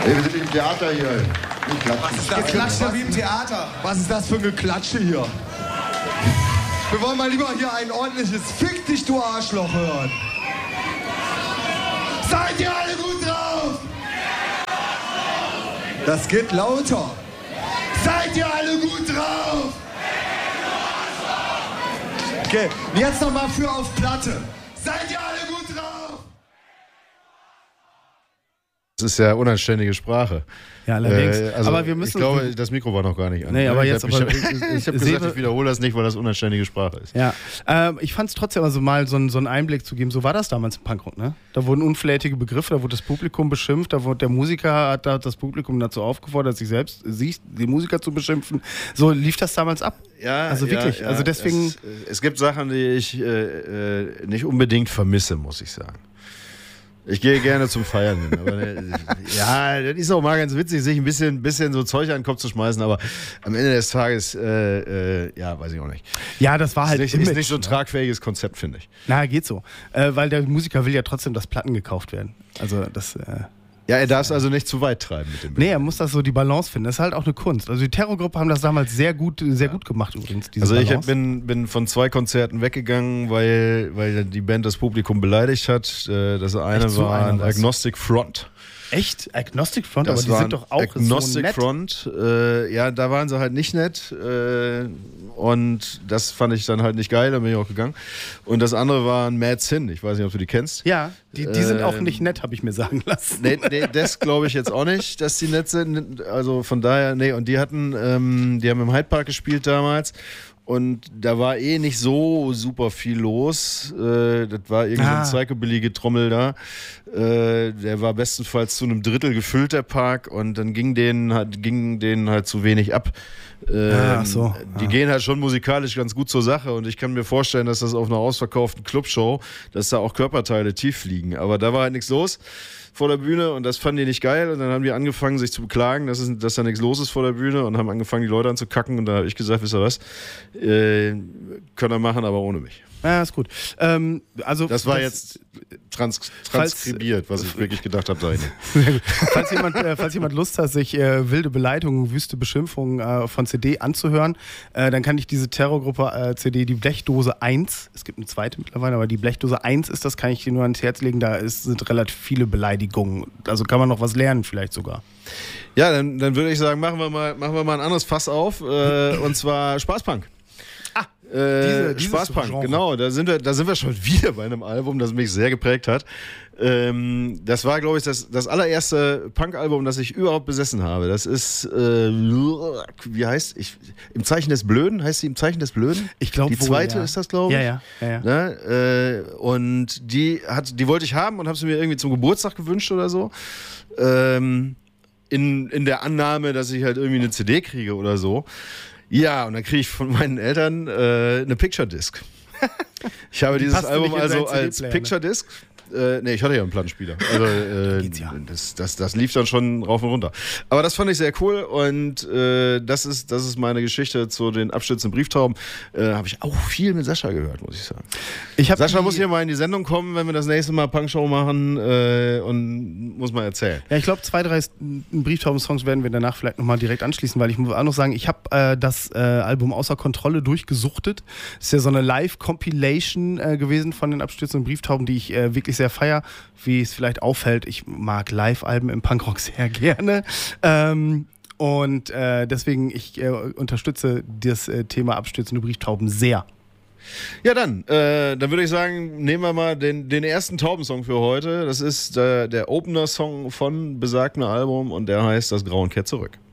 Ey, wir sind im Theater hier. Nicht klatschen. Was ist das? Klatsche wie im Theater. Was ist das für ein Geklatsche hier? Wir wollen mal lieber hier ein ordentliches Fick dich, du Arschloch hören. Seid ihr alle gut drauf? Das geht lauter. Seid ihr alle gut drauf? Okay, jetzt nochmal für auf Platte. Seid ihr alle gut drauf? Das ist ja unanständige Sprache. Ja, allerdings. Also aber wir müssen. Ich glaube, das Mikro war noch gar nicht an. Nee, aber jetzt. Ich habe gesagt, ich wiederhole das nicht, weil das unanständige Sprache ist. Ja, ich fand es trotzdem also mal so einen Einblick zu geben. So war das damals im Punkrock, ne? Da wurden unflätige Begriffe, da wurde das Publikum beschimpft, da wurde der Musiker hat das Publikum dazu aufgefordert, die Musiker zu beschimpfen. So lief das damals ab. Ja, also wirklich. Ja. Also deswegen. Es gibt Sachen, die ich nicht unbedingt vermisse, muss ich sagen. Ich gehe gerne zum Feiern hin. Aber, ja, das ist auch mal ganz witzig, sich ein bisschen so Zeug an den Kopf zu schmeißen, aber am Ende des Tages, ja, weiß ich auch nicht. Ja, das war halt ist nicht so ein tragfähiges Konzept, finde ich. Na, geht so. Weil der Musiker will ja trotzdem, dass Platten gekauft werden. Also das... Ja, er darf es also nicht zu weit treiben mit dem Bild. Nee, er muss das so die Balance finden. Das ist halt auch eine Kunst. Also die Terrorgruppe haben das damals sehr gut gemacht übrigens. Also ich bin von 2 Konzerten weggegangen, weil die Band das Publikum beleidigt hat. Das eine war ein Agnostic Front. Echt? Agnostic Front? Aber die sind doch auch Agnostic so nett. Front, ja, da waren sie halt nicht nett und das fand ich dann halt nicht geil, da bin ich auch gegangen. Und das andere war ein Mad Sin, ich weiß nicht, ob du die kennst. Ja, die sind auch nicht nett, habe ich mir sagen lassen. Nee, das glaube ich jetzt auch nicht, dass die nett sind, also von daher, nee, und die haben im Hyde Park gespielt damals. Und da war nicht so super viel los. Das war irgend so ein Psychobilly-Getrommel da. Der war bestenfalls zu einem Drittel gefüllt, der Park. Und dann ging denen halt zu wenig ab. Die gehen halt schon musikalisch ganz gut zur Sache. Und ich kann mir vorstellen, dass das auf einer ausverkauften Clubshow, dass da auch Körperteile tief liegen. Aber da war halt nichts los vor der Bühne und das fanden die nicht geil und dann haben die angefangen, sich zu beklagen, dass da nichts los ist vor der Bühne und haben angefangen, die Leute anzukacken und da habe ich gesagt, wisst ihr was, können wir machen, aber ohne mich. Ja, ist gut. Also das war jetzt transkribiert, was ich wirklich gedacht habe. Sehr gut. Falls jemand Lust hat, sich wilde Beleidigungen, wüste Beschimpfungen von CD anzuhören, dann kann ich diese Terrorgruppe CD, die Blechdose 1, es gibt eine zweite mittlerweile, aber die Blechdose 1 ist das, kann ich dir nur ans Herz legen, da sind relativ viele Beleidigungen. Also kann man noch was lernen vielleicht sogar. Ja, dann würde ich sagen, machen wir mal ein anderes Fass auf, und zwar Spaßpunk. Spaßpunk, genau, da sind wir schon wieder bei einem Album, das mich sehr geprägt hat. Das war, glaube ich, das allererste Punk-Album, das ich überhaupt besessen habe. Das ist, wie heißt Im Zeichen des Blöden? Heißt sie Im Zeichen des Blöden? Ich glaube, die zweite ist das, glaube ich. Ja. Ne? Und die wollte ich haben und habe sie mir irgendwie zum Geburtstag gewünscht oder so. In der Annahme, dass ich halt irgendwie eine CD kriege oder so. Ja, und dann kriege ich von meinen Eltern eine Picture Disc. Ich habe dieses Album also als Picture Disc. Nee, ich hatte ja einen Plattenspieler. Also das lief dann schon rauf und runter. Aber das fand ich sehr cool und das ist meine Geschichte zu den abstürzenden Brieftauben. Habe ich auch viel mit Sascha gehört, muss ich sagen. Sascha muss hier mal in die Sendung kommen, wenn wir das nächste Mal Punkshow machen und muss mal erzählen. Ja, ich glaube 2, 3 Brieftauben-Songs werden wir danach vielleicht nochmal direkt anschließen, weil ich muss auch noch sagen, ich habe das Album Außer Kontrolle durchgesuchtet. Das ist ja so eine Live-Compilation gewesen von den abstürzenden Brieftauben, die ich wirklich sehr feier, wie es vielleicht auffällt. Ich mag Live-Alben im Punkrock sehr gerne. Und deswegen, ich unterstütze das Thema abstürzende Brieftauben sehr. Ja, dann würde ich sagen, nehmen wir mal den ersten Taubensong für heute. Das ist der Opener-Song von besagtem Album und der heißt Das Grauen kehrt zurück.